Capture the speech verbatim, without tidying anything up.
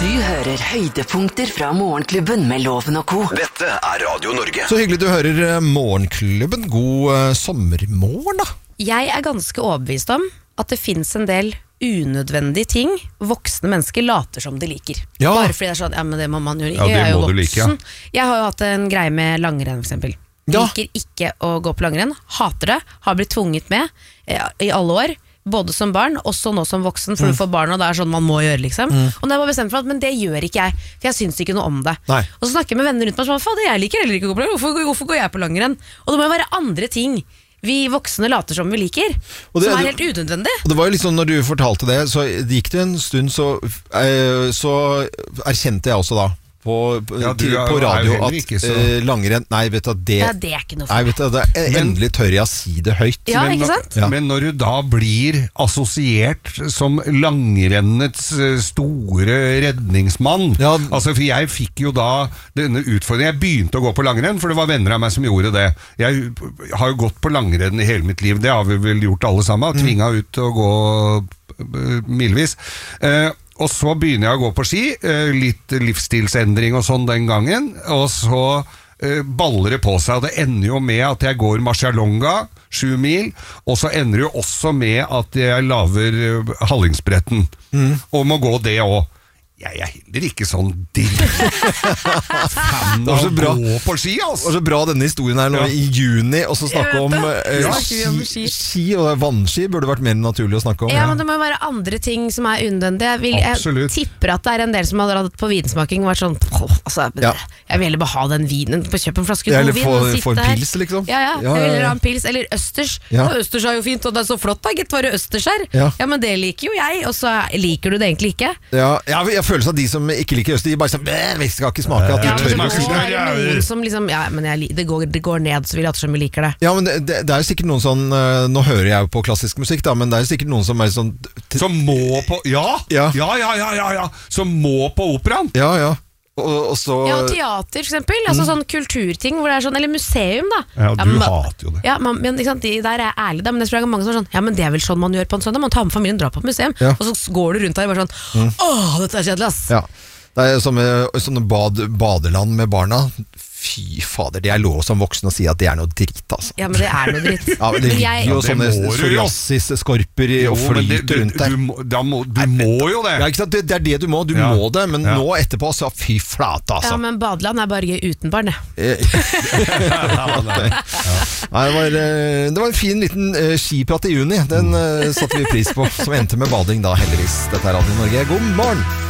Du hører høydepunkter fra Morgenklubben med Loven og Co. Dette er Radio Norge. Så hyggelig du hører Morgenklubben. God uh, sommermorgen da. Jeg er ganske overbevist om at det finnes en del unødvendige ting voksne mennesker later som de liker. Ja. Bare fordi det er sånn, ja, men det må man jo ikke. Ja, det Jeg er jo må du like, ja. voksen. Jeg har jo hatt en greie med langrenn for eksempel. Ja. Liker ikke å gå på langrenn, hater det, har blitt tvunget med eh, i alle år, både som barn, også nå som voksen, for mm. du får barn, og det er sånn man må gjøre, liksom. Mm. Og det var bestemt for at, men det gjør ikke jeg, for jeg syns ikke noe om det. Nei. Og så snakker jeg med venner rundt meg, sånn, fader, jeg liker heller ikke å gå på langrenn, hvorfor, hvorfor går jeg på langrenn? Og det må jo være andre ting vi voksne later som vi liker, det, som er helt unødvendig. Og det var jo liksom, når du fortalte det, så det gikk det en stund, så, eh, så erkjente jeg også da, på, Ja, du til, er- på er jo radio heller at ikke så- eh, langrenn, nei, vet du, det, Ja, det er ikke noe for nei, meg. vet du, det er, endelig tør jeg å si det høyt. Ja, Men ikke når- sant? Ja. Men når du da blir assosiert som langrennets eh, store redningsmann, Ja. altså for jeg fikk jo da denne utfordringen, jeg begynte å gå på langrenn, for det var venner av meg som gjorde det. Jeg har jo gått på langrenn i hele mitt liv, det har vi vel gjort alle sammen, tvinga ut å gå eh, milvis. Eh, Og så begynner jeg å gå på ski, eh, litt livsstilsendring og sånn den gangen, og så eh, baller det på seg, og det ender jo med at jeg går Marcialonga, sju mil, og så ender det jo også med at jeg laver eh, Hallingsbretten, mm. og må gå det også. Jeg er heller ikke sånn dill fan Det var av så å bra. gå på ski, Det altså. var så bra denne historien her nå Ja. i juni, og så snakke Jeg om, vet det. eh, Ja. Snakker vi om ski, ski? ski og vannski burde vært mer naturlig å snakke om. Ja, men det må jo være andre ting som er unødvendige. Jeg, vil, jeg Absolutt. tipper at det er en del som har dratt på vinsmaking og vært sånn, «Åh, altså, Ja. jeg vil heller bare ha den vinen på kjøp en flaske Ja, eller god vin få- og sitte få en her.» pils, liksom. Ja, ja, Ja, jeg ja, vil heller ja. ha en pils, eller østers. Ja. Og østers er jo fint, og det er så flott da, gitt, var det østers her? Ja. Ja, men det liker jo jeg, og så liker du det egentlig ikke. Ja, jeg, jeg føler at de som ikke liker øst, de bare sånn, «Bæ, vi skal ikke smake at de Ja, men tør det må å si jo være noen som liksom, ja, men jeg, li- det, går, det går ned, så vil jeg at som vi liker det. Ja, men det, det, det er jo sikkert noen sånn, eh, nå hører jeg jo på klassisk musikk da, men det er jo sikkert noen som er sånn, t- Som må på, ja, Ja. ja, ja, ja, ja, ja, som må på operaen. ja, ja, og, og så... Ja, og teater for eksempel, altså sånn kulturting hvor det er sånn, eller museum da. Ja, du men, hater jo det. Ja, men, men ikke sant, de der er ærlige da, men det tror jeg er mange som er sånn, ja, men det er vel sånn man gjør på en søndag, man tar med familien, drar på et museum, Ja. og så går du rundt der og bare sånn, åh, dette er kjedelig ass. Ja, det er sånne, sånne bad, badeland med barna. Fy fader, det er lov som voksen å si at det er noe dritt, altså. Ja, men det er noe dritt. Ja, men det Men ligger jeg- jo Ja, det sånne må du jo. psoriasis-skorper i- og Jo, men det- flyter det- rundt der. Du, må- da må, du må jo det. Ja, ikke sant? Det, det er det du må, du Ja. må det, men Ja. nå etterpå, så fy flate, altså. Ja, men badeland er bare gøy uten barn, det. Eh, Nei, det, var, eh, det var en fin liten eh, skiprat i juni. Den eh, satte vi pris på, som endte med bading da, heldigvis. Dette er Radio Norge. God morgen!